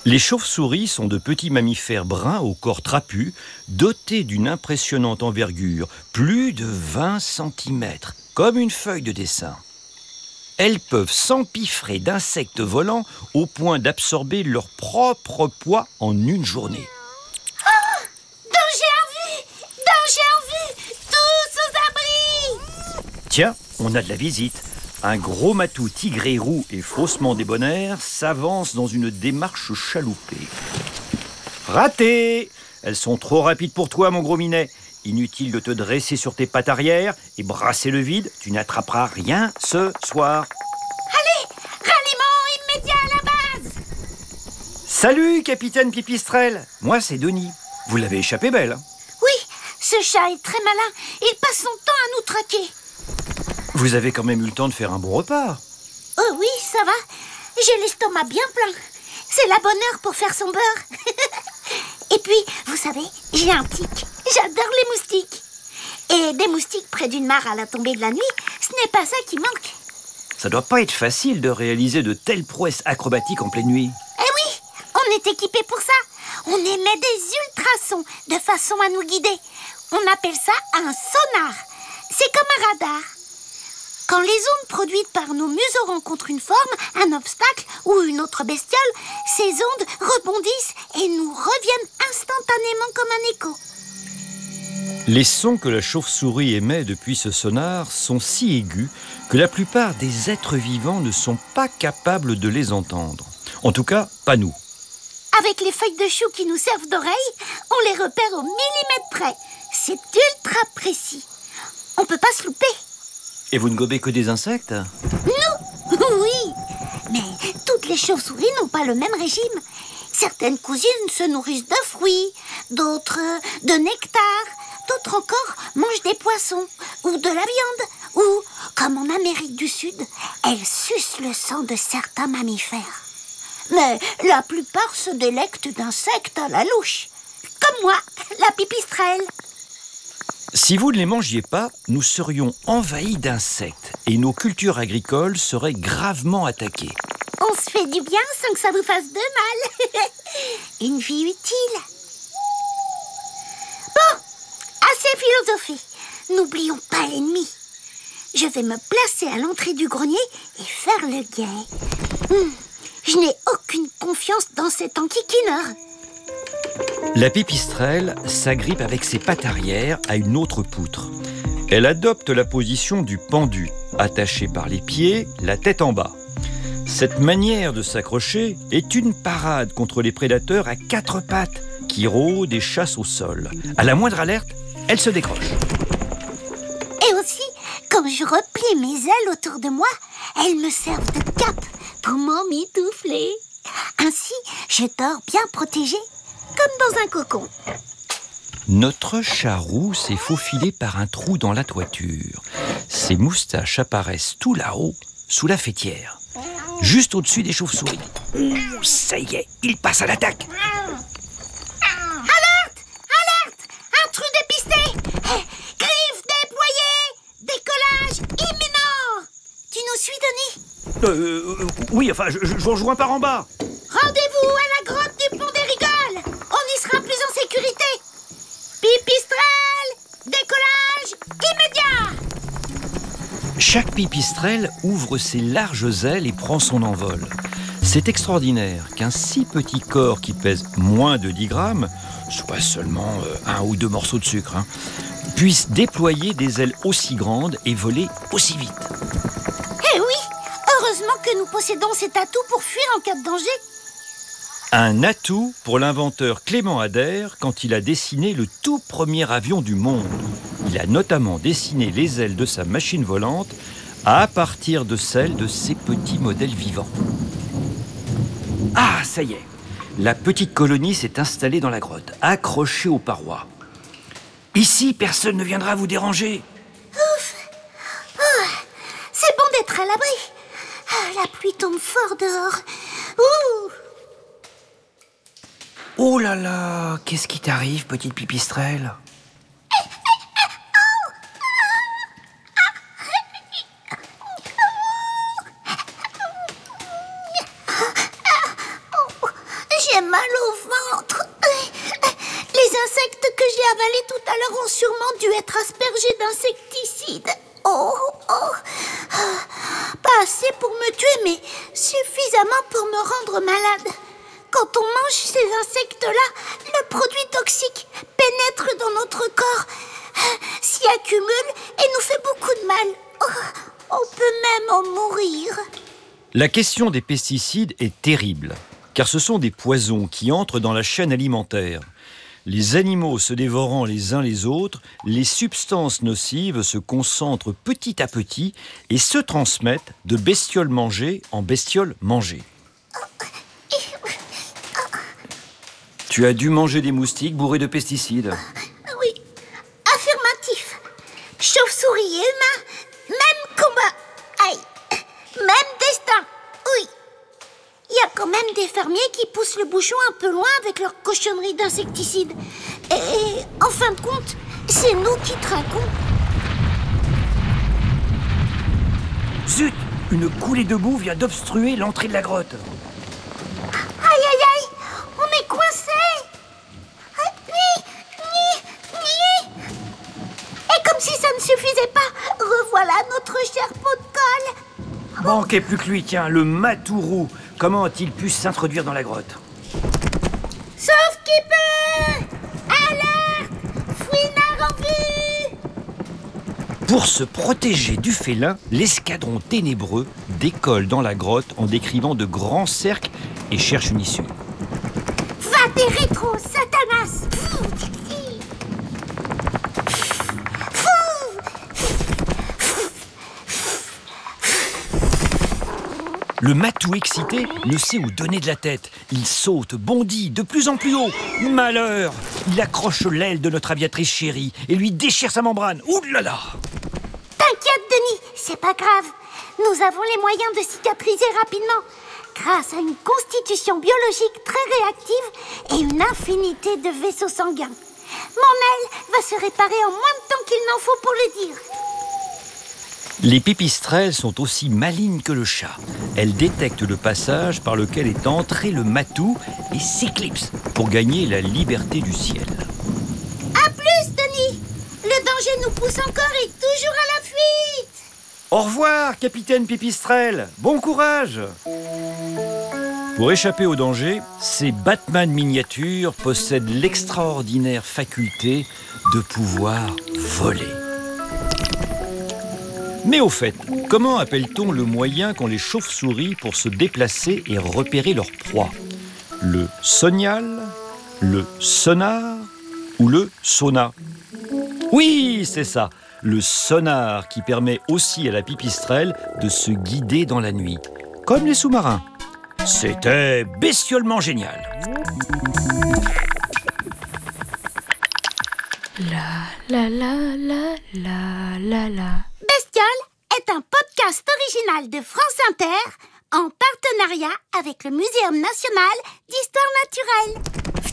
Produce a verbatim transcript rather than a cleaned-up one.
Les chauves-souris sont de petits mammifères bruns au corps trapu, dotés d'une impressionnante envergure, plus de vingt centimètres, comme une feuille de dessin. Elles peuvent s'empiffrer d'insectes volants au point d'absorber leur propre poids en une journée. Oh, danger en vue! Danger en vue! Tous aux abris! Tiens, on a de la visite. Un gros matou tigré roux et faussement débonnaire s'avance dans une démarche chaloupée. Raté! Elles sont trop rapides pour toi, mon gros minet. Inutile de te dresser sur tes pattes arrière et brasser le vide, tu n'attraperas rien ce soir. Allez, ralliement immédiat à la base! Salut, capitaine Pipistrelle. Moi, c'est Denis. Vous l'avez échappé belle. Hein? Oui, ce chat est très malin. Il passe son temps à nous traquer. Vous avez quand même eu le temps de faire un bon repas. Oh oui, ça va. J'ai l'estomac bien plein. C'est la bonne heure pour faire son beurre. Et puis, vous savez, j'ai un tic. J'adore les moustiques. Et des moustiques près d'une mare à la tombée de la nuit, ce n'est pas ça qui manque. Ça doit pas être facile de réaliser de telles prouesses acrobatiques en pleine nuit. Eh oui, on est équipé pour ça. On émet des ultrasons de façon à nous guider. On appelle ça un sonar. C'est comme un radar. Quand les ondes produites par nos museaux rencontrent une forme, un obstacle ou une autre bestiole, ces ondes rebondissent et nous reviennent instantanément comme un écho. Les sons que la chauve-souris émet depuis ce sonar sont si aigus que la plupart des êtres vivants ne sont pas capables de les entendre. En tout cas, pas nous. Avec les feuilles de chou qui nous servent d'oreilles, on les repère au millimètre près. C'est ultra précis. On ne peut pas se louper. Et vous ne gobez que des insectes ? Nous, oui. Mais toutes les chauves-souris n'ont pas le même régime. Certaines cousines se nourrissent de fruits, d'autres de nectar, d'autres encore mangent des poissons ou de la viande. Ou, comme en Amérique du Sud, elles sucent le sang de certains mammifères. Mais la plupart se délectent d'insectes à la louche. Comme moi, la pipistrelle. Si vous ne les mangiez pas, nous serions envahis d'insectes et nos cultures agricoles seraient gravement attaquées. On se fait du bien sans que ça vous fasse de mal. Une vie utile. Bon, assez philosophie. N'oublions pas l'ennemi. Je vais me placer à l'entrée du grenier et faire le guet. Hum, je n'ai aucune confiance dans cet enquiquineur. La pipistrelle s'agrippe avec ses pattes arrière à une autre poutre. Elle adopte la position du pendu, attachée par les pieds, la tête en bas. Cette manière de s'accrocher est une parade contre les prédateurs à quatre pattes qui rôdent et chassent au sol. À la moindre alerte, elle se décroche. Et aussi, quand je replie mes ailes autour de moi, elles me servent de cape pour m'emmitoufler. Ainsi, je dors bien protégée, comme dans un cocon. Notre chat roux s'est faufilé par un trou dans la toiture. Ses moustaches apparaissent tout là-haut, sous la faîtière, juste au-dessus des chauves-souris. Ouh, ça y est, il passe à l'attaque. Alerte! Alerte! Intrus dépisté! Griffes déployées! Décollage imminent! Tu nous suis, Denis? Euh, oui, enfin, je, je vous rejoins par en bas. Rendez-vous à la grotte du Pont des Rigoles. On y sera plus en sécurité. Pipistrelle, décollage immédiat. Chaque pipistrelle ouvre ses larges ailes et prend son envol. C'est extraordinaire qu'un si petit corps qui pèse moins de dix grammes, soit seulement euh, un ou deux morceaux de sucre, hein, puisse déployer des ailes aussi grandes et voler aussi vite. Eh oui, heureusement que nous possédons cet atout pour fuir en cas de danger. Un atout pour l'inventeur Clément Ader quand il a dessiné le tout premier avion du monde. Il a notamment dessiné les ailes de sa machine volante à partir de celles de ses petits modèles vivants. Ah, ça y est, la petite colonie s'est installée dans la grotte, accrochée aux parois. Ici, personne ne viendra vous déranger. Ouf. Oh, c'est bon d'être à l'abri. Ah, la pluie tombe fort dehors. Ouh. Oh là là, qu'est-ce qui t'arrive, petite pipistrelle ? J'ai j'ai mal au ventre. Les insectes que j'ai avalés tout à l'heure ont sûrement dû être aspergés d'insecticides. Oh, oh. Pas assez pour me tuer, mais suffisamment pour me rendre malade. Quand on mange ces insectes-là, le produit toxique pénètre dans notre corps, s'y accumule et nous fait beaucoup de mal. Oh, on peut même en mourir. La question des pesticides est terrible, car ce sont des poisons qui entrent dans la chaîne alimentaire. Les animaux se dévorant les uns les autres, les substances nocives se concentrent petit à petit et se transmettent de bestioles mangées en bestioles mangées. Tu as dû manger des moustiques bourrés de pesticides. Oui, affirmatif. Chauve-souris et humains, même combat. Aïe, même destin. Oui. Il y a quand même des fermiers qui poussent le bouchon un peu loin avec leur cochonnerie d'insecticides. Et en fin de compte, c'est nous qui trinquons. Zut! Une coulée de boue vient d'obstruer l'entrée de la grotte. Aïe, aïe, aïe! On est coincés! Ah, ni, ni, ni. Et comme si ça ne suffisait pas, revoilà notre cher pot de colle. Manquait plus que lui, tiens, le matourou. Comment a-t-il pu s'introduire dans la grotte? Sauf qui peut! Alerte! Fouinard en vue! Pour se protéger du félin, l'escadron ténébreux décolle dans la grotte en décrivant de grands cercles et cherche une issue. Va des rétros, Satanas! Le matou excité ne sait où donner de la tête. Il saute, bondit de plus en plus haut. Malheur! Il accroche l'aile de notre aviatrice chérie et lui déchire sa membrane. Ouh là là! T'inquiète, Denis, c'est pas grave. Nous avons les moyens de cicatriser rapidement. Grâce à une constitution biologique très réactive et une infinité de vaisseaux sanguins. Mon aile va se réparer en moins de temps qu'il n'en faut pour le dire. Les pipistrelles sont aussi malignes que le chat. Elles détectent le passage par lequel est entré le matou et s'éclipsent pour gagner la liberté du ciel. À plus, Denis! Le danger nous pousse encore et toujours à la fuite! Au revoir, capitaine Pipistrelle. Bon courage! Pour échapper au danger, ces Batman miniatures possèdent l'extraordinaire faculté de pouvoir voler. Mais au fait, comment appelle-t-on le moyen qu'ont les chauves-souris pour se déplacer et repérer leur proie? Le sonial, le sonar ou le sona? Oui, c'est ça, le sonar qui permet aussi à la pipistrelle de se guider dans la nuit, comme les sous-marins. C'était bestiolement génial. La la la la la la la. Bestiole est un podcast original de France Inter en partenariat avec le Muséum national d'histoire naturelle.